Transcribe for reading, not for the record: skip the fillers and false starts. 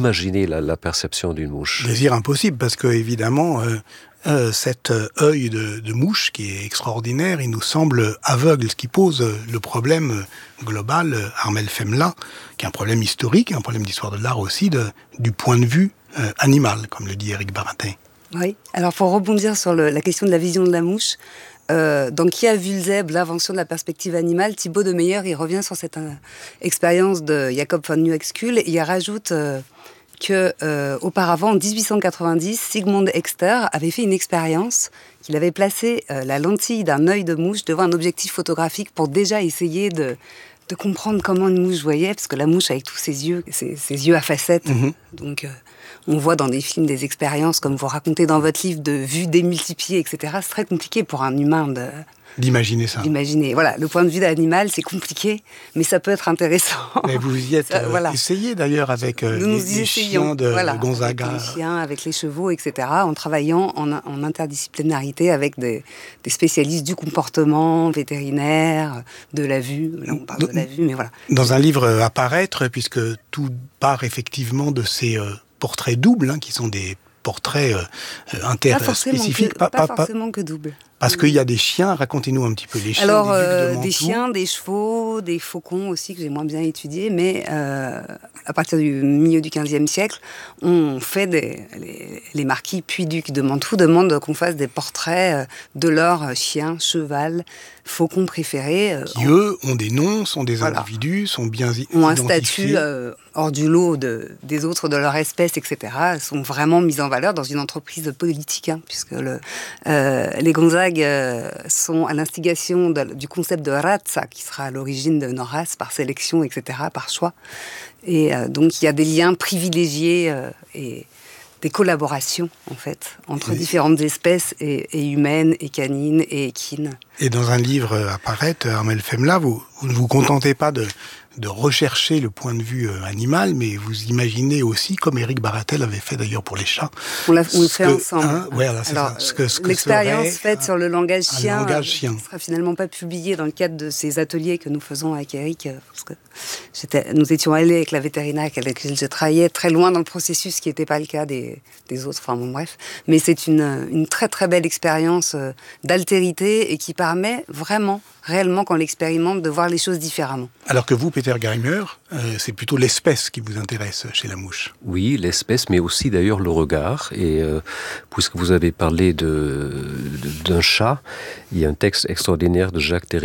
imaginer la perception d'une mouche. Désir impossible, parce que évidemment, cet œil de mouche qui est extraordinaire, il nous semble aveugle, ce qui pose le problème global, Armel Femla, qui est un problème historique, un problème d'histoire de l'art aussi, du point de vue animal, comme le dit Éric Baratin. Oui, alors pour rebondir sur la question de la vision de la mouche, dans Qui a vu le zèbre, l'invention de la perspective animale, Thibaut de Meyer, il revient sur cette expérience de Jacob von Uexküll et il rajoute auparavant, en 1890, Sigmund Exter avait fait une expérience qu'il avait placé la lentille d'un œil de mouche devant un objectif photographique pour déjà essayer de comprendre comment une mouche voyait, parce que la mouche avec tous ses yeux à facettes, donc on voit dans des films des expériences, comme vous racontez dans votre livre, de vues démultipliées, etc. C'est très compliqué pour un humain d'imaginer ça. Voilà, le point de vue d'animal, c'est compliqué, mais ça peut être intéressant. Mais vous y êtes essayé d'ailleurs avec les chiens de Gonzaga. Avec les chiens, avec les chevaux, etc., en travaillant en interdisciplinarité avec des spécialistes du comportement vétérinaire, de la vue. Là, on parle de la vue, mais voilà. Dans un livre à paraître, puisque tout part effectivement de ces portraits doubles, qui sont des portraits interspécifiques. Pas forcément que double. Parce qu'il y a des chiens, racontez-nous un petit peu les chiens. Alors, des chiens, des chevaux, des faucons aussi, que j'ai moins bien étudiés, mais à partir du milieu du XVe siècle, on fait les marquis puis ducs de Mantoue demandent qu'on fasse des portraits de leurs chiens, cheval, faucons préférés. Qui, eux, ont des noms, sont des individus, sont bien identifiés. Ont un statut hors du lot des autres de leur espèce, etc. Sont vraiment mis en valeur dans une entreprise politique, puisque les Gonzagues sont à l'instigation du concept de razza, qui sera à l'origine de nos races, par sélection, etc., par choix. Et donc, il y a des liens privilégiés et des collaborations, en fait, entre différentes espèces, et humaines, et canines, et équines. Et dans un livre à paraître, Armel Femla, vous ne vous contentez pas de rechercher le point de vue animal, mais vous imaginez aussi, comme Éric Baratel avait fait d'ailleurs pour les chats. On le fait ensemble. Alors, l'expérience faite sur le langage chien ne sera finalement pas publiée dans le cadre de ces ateliers que nous faisons avec Éric, parce que nous étions allés avec la vétérinaire avec laquelle je travaillais très loin dans le processus, ce qui n'était pas le cas des autres. Enfin bon, bref. Mais c'est une très très belle expérience d'altérité et qui permet vraiment, réellement, quand on l'expérimente, de voir les choses différemment. Alors que vous, Peter Geimer, c'est plutôt l'espèce qui vous intéresse chez la mouche. Oui, l'espèce, mais aussi d'ailleurs le regard. Et puisque vous avez parlé d'un chat, il y a un texte extraordinaire de Jacques